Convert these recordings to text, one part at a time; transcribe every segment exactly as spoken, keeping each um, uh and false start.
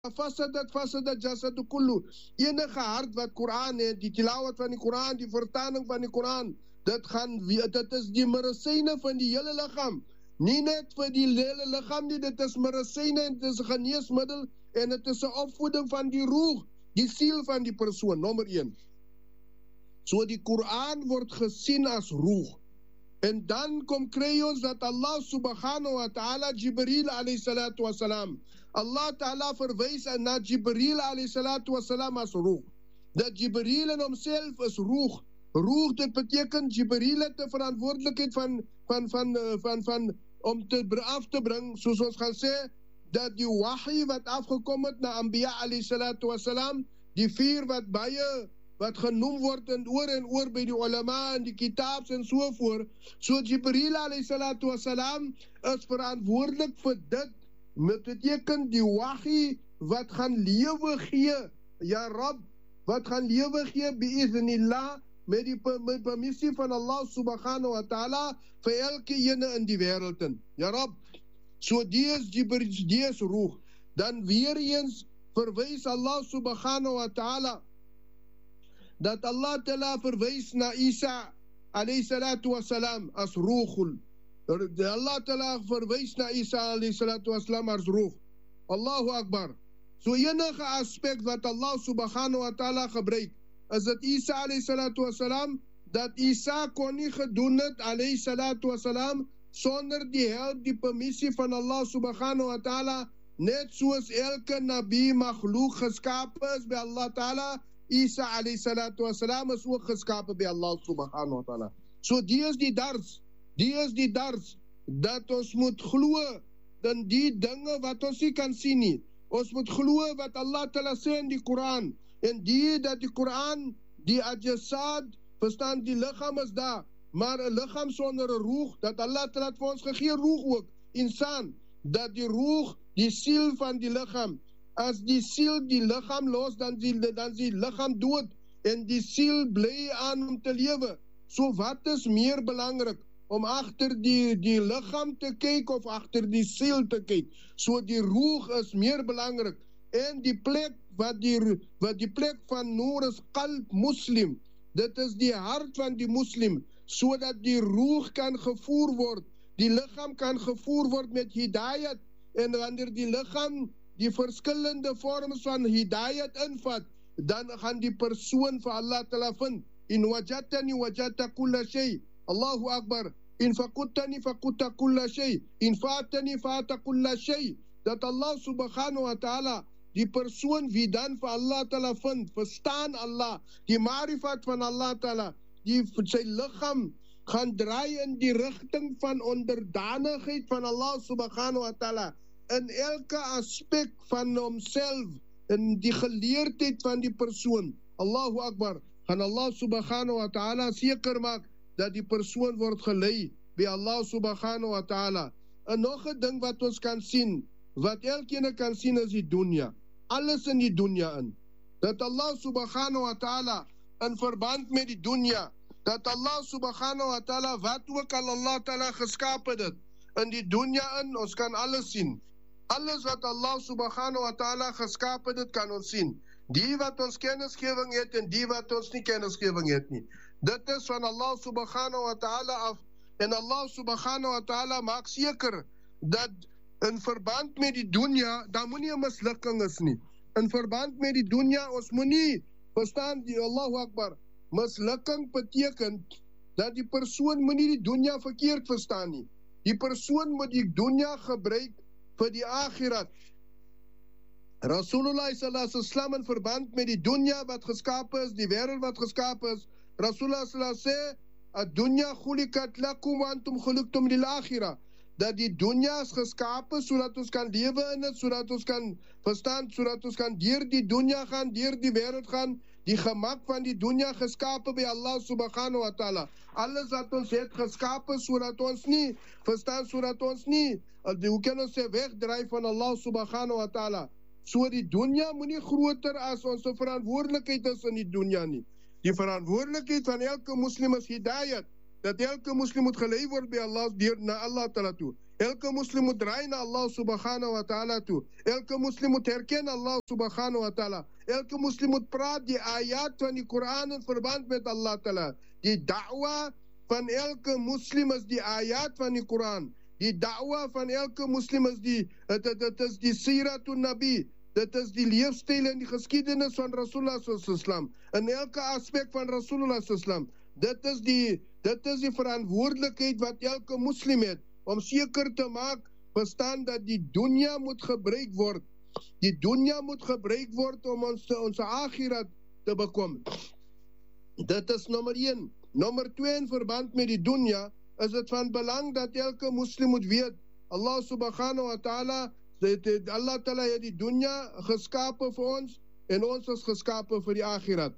fasadat fasadat jasadu kullu. Enige hart wat Koran het, die tilawat van die Koran, die vertaling van die Koran, dit gaan dit is die medisyne van die hele liggaam. Nie net vir die hele liggaam nie, dit is medisyne en dit is 'n geneesmiddel en dit is 'n opvoeding van die roeg, die siel van die persoon, nommer een. So die Koran word gesien as roeg. En dan kom kry ons dat Allah subhanahu wa ta'ala Jibril alayhi salatu wasalam, Allah ta'ala verwys na Jibril alayhi salatu wasalam as roeg. Dat Jibril in homself is roeg. Roeg, dit beteken Jibril het 'n verantwoordelikheid van van van van van, van om te af te bring, soos ons gaan sê, dat die wahi wat afgekom het na Anbiya alayhi salatu wasalam, die vier wat baie wat genoem word en oor en oor by die ulama en die kitabs en so voort. So Jibril alayhi salatu wasalam is verantwoordelik vir dit, met beteken die wahi wat gaan lewe gee, ja Rab, wat gaan lewe gee bi'iznillah, met die met permissie van Allah subhanahu wa ta'ala vir elke ene in die wêreld in. Ja Rab, so die is Jibril, die is roeg. Dan weer eens verwys Allah subhanahu wa ta'ala dat Allah ta'ala verwys na Isa alayhi salatu wasalam as roegul. Allah ta'ala verwys na Isa alayhi salatu wasalam as roeg. Allahu Akbar. So enige aspek wat Allah subhanahu wa ta'ala gebruik, is dit Isa alayhi salatu wasalam, dat Isa kon nie gedoen het alayhi salatu wasalam sonder die help, die permissie van Allah subhanahu wa ta'ala, net soos elke nabi makhluq geskapen is by Allah ta'ala. Isa alayhi salatu wasalam is ook geskapen by Allah subhanahu wa ta'ala. So die is die dars, die is die dars, dat ons moet glo dan die dinge wat ons nie kan sien nie. Ons moet glo wat Allah ta'ala sê in die Koran, en die dat die Koran, die ajasad, verstaan, die lichaam is daar, maar een lichaam sonder een roeg, dat Allah ta'ala vir ons gegee roeg ook, insan, dat die roeg, die siel van die lichaam, as die siel die lichaam los, dan is die, dan is die lichaam dood, en die siel bly aan om te lewe. So wat is meer belangrik, om achter die, die lichaam te kyk, of achter die siel te kyk? So die roeg is meer belangrik, en die plek, wat die, wat die plek van Noor is qalb muslim, dit is die hart van die muslim, so dat die roeg kan gevoer word, die lichaam kan gevoer word met hidayat, en wanneer die lichaam die verskillende vorms van hidayat invat, dan gaan die persoon vir Allah ta'ala vind. In wajatani wajata kulla shay. Allahu Akbar. In fakuttani fakutta kulla shay. In fatani fata kulla shay. Dat Allah subhanahu wa ta'ala die persoon wie dan vir Allah ta'ala vind, verstaan Allah, die marifat van Allah ta'ala, die sy lichaam gaan draai in die rigting van onderdanigheid van Allah subhanahu wa ta'ala, in elke aspek van homself, in die geleerdheid van die persoon. Allahu Akbar. Gaan Allah subhanahu wa ta'ala seker maak dat die persoon word gelei by Allah subhanahu wa ta'ala. En nog 'n ding wat ons kan sien, wat elkeen kan sien, is die dunya. Alles in die dunya in. Dat Allah subhanahu wa ta'ala in verband met die dunya, dat Allah subhanahu wa ta'ala wat ook al Allah ta'ala geskapen het, in die dunya in, ons kan alles sien. Alles wat Allah subhanahu wa ta'ala geskapen het, kan ons sien. Die wat ons kennisgewing het en die wat ons nie kennisgewing het nie. Dit is van Allah subhanahu wa ta'ala af. En Allah subhanahu wa ta'ala maak seker dat in verband met die dunya, daar moet nie 'n mislukking is nie. In verband met die dunya, ons moet nie, verstaan die Allahu Akbar, mislukking beteken dat die persoon moet nie die dunya verkeerd verstaan nie. Die persoon moet die dunya gebruik vir die akhirat. Rasulullah sallallahu alaihi wasallam in verband met die dunya wat geskapen is, die wêreld wat geskapen is, Rasulullah sallallahu alaihi wasallam sê, ad-dunya khuliqat lakum wa antum khuliqtum lil akhirah. Dat die dunya is geskapen sodat ons kan lewe in het, sodat ons kan verstaan, sodat ons kan deur die dunya gaan, deur die wêreld gaan, die gemak van die dunya geskapen by Allah subhanahu wa ta'ala. Alles wat ons het geskapen sodat ons nie, verstaan, sodat ons nie, hoe kan ons sê, wegdraai van Allah subhanahu wa ta'ala. So die dunya moet nie groter as ons verantwoordelikheid is in die dunya nie. Die verantwoordelikheid van elke moslim is hidayat, dat elke moslim moet gelei word by Allah, deur na Allah ta'ala toe. Elke moslim moet draaien naar Allah subhanahu wa ta'ala toe. Elke moslim moet herkennen Allah subhanahu wa ta'ala. Elke moslim moet praten die ayat van die Koran in verband met Allah ta'ala. Die da'wa van elke moslim is die ayat van die Koran. Die da'wa van elke moslim is die, het, het, het is die siratun nabi. Dit is die leefstyl en die geskiedenis van Rasulullah sallam. In elke aspek van Rasulullah sallam. Dit is die, dit is die verantwoordelikheid wat elke moslim het. Om seker te maak, verstaan dat die dunya moet gebruik word. Die dunya moet gebruik word om ons, onze akhirat te bekom. Dit is nummer één. Nummer twee, in verband met die dunya, is het van belang dat elke moslim moet weet, Allah subhanahu wa ta'ala, Allah ta'ala het die dunya geskapen vir ons, en ons is geskapen vir die akhirat.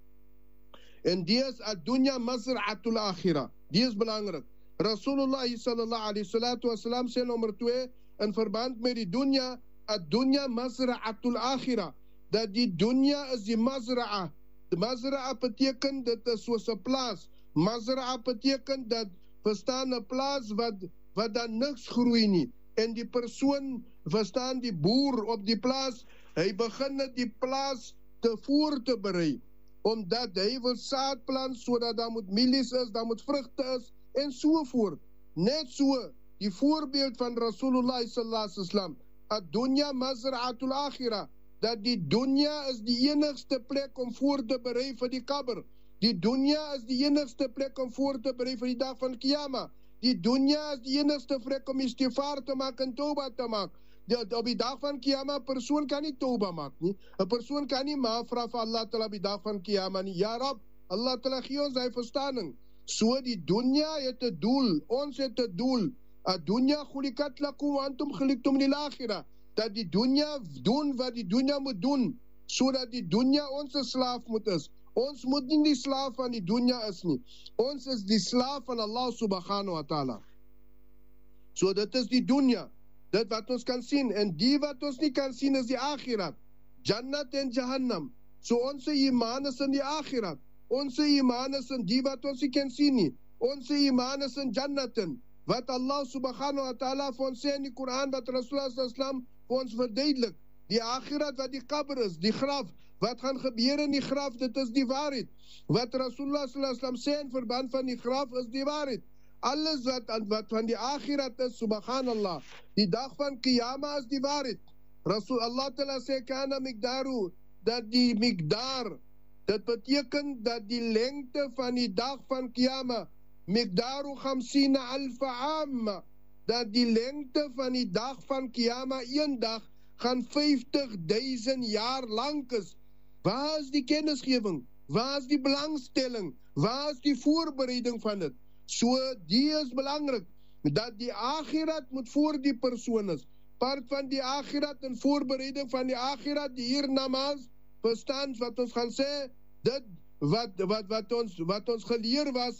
En die is ad-dunya mazra'atul akhirah. Die is belangrijk. Rasulullah sallallahu alaihi salatu wasalam sê nummer twee, in verband met die dunya, ad-dunya mazra'atul akhirah. Dat die dunya is die mazra'a. De mazra'a beteken, dit is soos 'n plaas. Mazra'a beteken dat, verstaan, 'n plaas wat, wat dan niks groei nie. En die persoon, verstaan, die boer op die plaas, hy begin net die plaas te voor te berei. Omdat hy wil saad plant, sodat daar moet mielies is, daar moet vrugte is, en so voort. Net so, die voorbeeld van Rasulullah sallallahu alaihi wasallam, ad-dunya mazra'atul akhirah, dat die dunya is die enigste plek om voor te berei vir die kabr. Die dunya is die enigste plek om voor te berei vir die dag van Qiyamah. Die dunya is die enigste plek om istighfar te maak en tauba te maak. Die, op die dag van Qiyamah, 'n persoon kan nie tauba maak nie. 'n Persoon kan nie maaf vra vir Allah Ta'ala op die dag van Qiyamah nie. Ja Rab, Allah Ta'ala gee ons hy verstaaning. So die dunya het 'n doel, ons het 'n doel. Ad-dunya khuliqat lakum wa antum khuliqtum lil akhirah. Dat die dunya doen wat die dunya moet doen, sodat die dunya ons slaaf moet is. Ons moet nie die slaaf van die dunya is nie. Ons is die slaaf van Allah subhanahu wa ta'ala. So dit is die dunya, dit wat ons kan sien. En die wat ons nie kan sien is die akhirat. Jannat en Jahannam. So onze iman is in die akhirat. Onze iman is in die wat ons nie kan sien nie. Onze iman is in Jannatin. Wat Allah subhanahu wa ta'ala vir ons sê in die Quran, wat Rasulullah sallam vir ons verduidelik. Die akhirat wat die kabr is, die graf. Wat gaan gebeur in die graf, dit is die waarheid. Wat Rasulullah sallam sê in verband van die graf is die waarheid. Alles wat, wat van die akhirat is, subhanallah. Die dag van Qiyamah is die waarheid. Rasul Allah ta'ala sê, kana migdaru, dat die migdar, dat beteken dat die lengte van die dag van Qiyamah, migdaru khamsina alfa amma, dat die lengte van die dag van Qiyamah, een dag, gaan vyftig duisend jaar lang is. Waar is die kennisgewing? Waar is die belangstelling? Waar is die voorbereiding van dit? So, die is belangrijk, dat die akhirat moet voor die persoon is. Part van die akhirat en voorbereiding van die akhirat, die hier namaz, verstaan wat ons gaan sê, dit wat, wat, wat, ons, wat ons geleer was,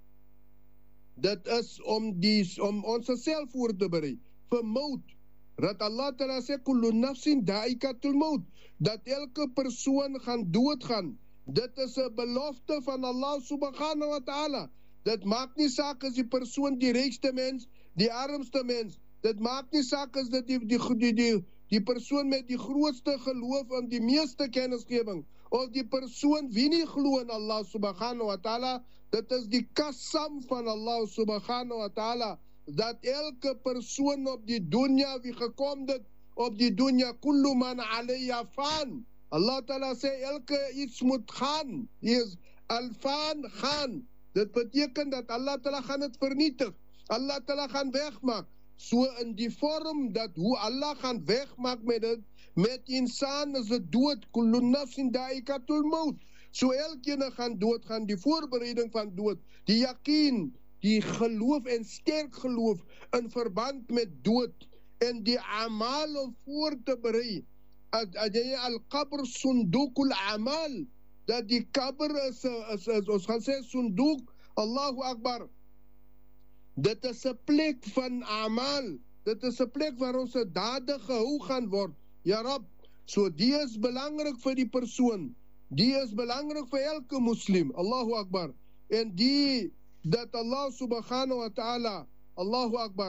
dit is om, die, om ons self voor te bereid, vir mout. Dat Allah ta'ala sê, kullu nafsin da'ikatul maut, dat elke persoon gaan doodgaan. Dit is 'n belofte van Allah subhanahu wa ta'ala. Dit maak nie saak as die persoon die rijkste mens, die armste mens. Dit maak nie saak as dit die, die, die, die, die persoon met die grootste geloof en die meeste kennisgewing, of die persoon wie nie glo in Allah subhanahu wa ta'ala. Dit is die kasam van Allah subhanahu wa ta'ala, dat elke persoon op die dunya wie gekom het, op die dunya, kullu man alayha fan. Allah ta'ala sê, elke iets moet gaan. Die is al-fan gaan. Dit beteken dat Allah ta'ala gaan het vernietig. Allah ta'ala gaan wegmaak. So in die vorm dat hoe Allah gaan wegmaak met het, met insan is het dood. Kullu nafsin da'ikatul maut. So elkene gaan dood gaan, die voorbereiding van dood, die yaqeen, die geloof en sterk geloof in verband met dood en die amal om voor te berei. Al-qabr sundukul amal, dat die kabr is, is, is ons gaan sê sunduk, Allahu Akbar, dit is 'n plek van amal, dit is 'n plek waar ons dade gehou gaan word. Ja Rab, so die is belangrik vir die persoon, die is belangrik vir elke moslim, Allahu Akbar, en die dat Allah subhanahu wa ta'ala, Allahu Akbar,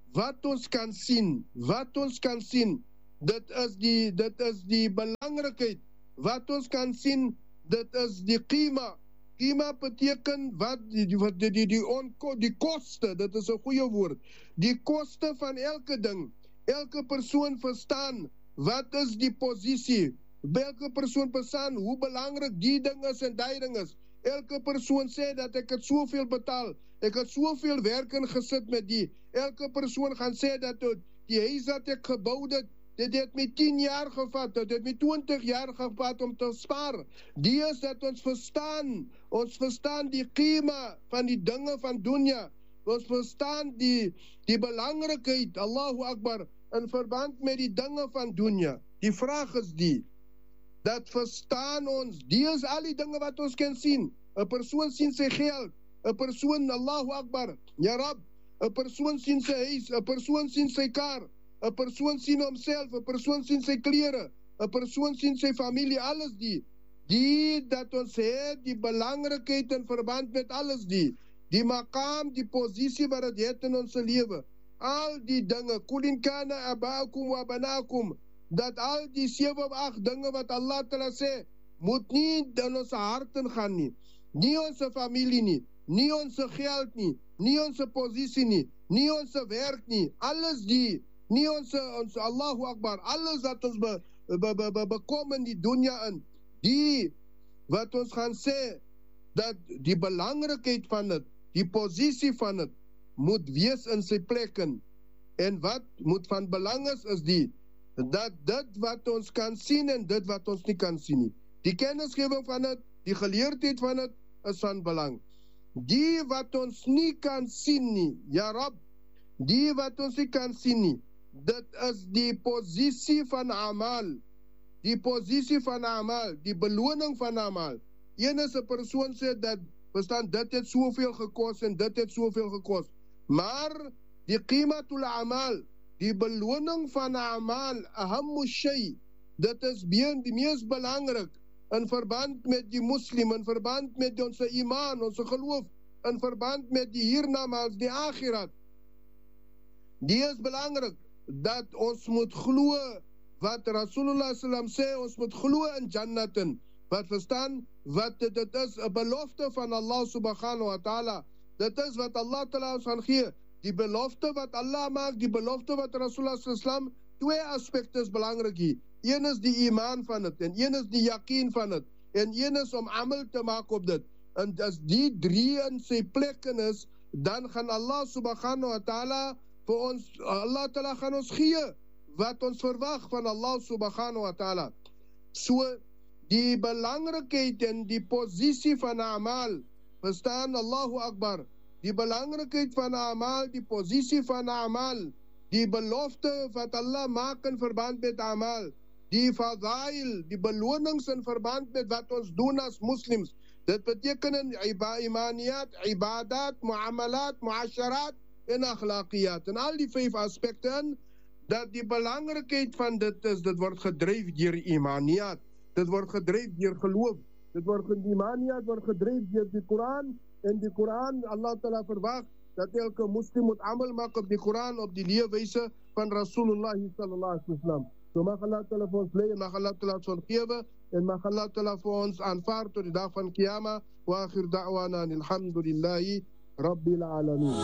wat ons kan sien, wat ons kan sien, dit is die, dit is die belangrikheid, wat ons kan sien, dit is die qima. Qima beteken wat, die, die, die, die, die, onko, die koste, dit is een goeie woord, die koste van elke ding, elke persoon verstaan, wat is die posisie, elke persoon verstaan, hoe belangrijk die ding is en die ding is, elke persoon sê dat ek het soveel betaal, ek het soveel werk in gesit met die, elke persoon gaan sê dat die huis dat ek gebouwd het, dit het my tien jaar gevat, dit het my twintig jaar gevat om te spaar. Die is dat ons verstaan, ons verstaan die qima van die dinge van dunya, ons verstaan die, die belangrikheid, Allahu Akbar, in verband met die dinge van dunya. Die vraag is die, dat verstaan ons, die is al die dinge wat ons kan sien. Een persoon sien sy geld, een persoon, Allahu Akbar, ja Rab, een persoon sien sy huis, een persoon sien sy kar, een persoon sien homself, een persoon sien sy kleren, een persoon sien sy familie, alles die. Die dat ons het, die belangrikheid in verband met alles die. Die maqam, die posisie wat het het in ons leven. Al die dinge, kulin kana abaakum wa banakum, dat al die sewe of acht dinge wat Allah Ta'ala sê, moet nie in ons harten gaan nie. Nie ons familie nie, nie ons geld nie, nie ons posisie nie, nie ons werk nie, alles die. Nie ons, ons Allahu Akbar, alles wat ons be, be, be, be, bekom in die dunya in, die wat ons gaan sê, dat die belangrikheid van het, die posisie van het, moet wees in sy plekken, en wat moet van belang is, is die, dat dit wat ons kan sien, en dit wat ons nie kan sien nie. Die kennisgeving van het, die geleerdheid van het, is van belang. Die wat ons nie kan sien nie, ja Rab, die wat ons nie kan sien nie, dit is die posisie van amal, die posisie van amal, die beloning van amal. Een is een persoon sê dat, verstaan, dit het soveel gekos en dit het soveel gekos. Maar die qimatul amal, die beloning van amal, ahammu shay, dit is die meest belangrik in verband met die moslim, in verband met onze iman, onze geloof, in verband met die hiernamaals, die akhirat. Die is belangrik, dat ons moet glo wat Rasulullah sallam sê, ons moet glo in jannatin, wat verstaan, wat dit is, een belofte van Allah subhanahu wa ta'ala, dit is wat Allah ta'ala ons gaan gee, die belofte wat Allah maak, die belofte wat Rasulullah sallam, twee aspekte is belangrik hier, een is die iman van het, en een is die yaqeen van het, en een is om amal te maak op dit, en as die drie in sy plekken is, dan gaan Allah subhanahu wa ta'ala vir ons, Allah Ta'ala gaan ons gee, wat ons verwag van Allah subhanahu wa ta'ala. So, die belangrikheid en die posisie van amal, verstaan Allahu Akbar, die belangrikheid van amal, die posisie van amal, die belofte wat Allah maak in verband met amal, die fadail, die belonings in verband met wat ons doen as moslims, dit beteken in imaniyat, ibadat, muamalat, muasharat, en akhlaqiyat, en al die vijf aspekten, dat die belangrikheid van dit is, dit word gedryf deur imaniyat, dit word gedryf deur geloof, dit word imaniyat word gedryf deur die Koran, en die Koran, Allah Ta'ala verwag, dat elke moslim moet amal maak op die Koran, op die leefwyse van Rasulullah sallallahu alaihi wasallam. So mag Allah Ta'ala vir ons leer, mag Allah Ta'ala ons vergewe, en mag Allah Ta'ala vir ons aanvaar tot die dag van Qiyama, wa akhir da'wana, alhamdulillahi, rabbil alamin.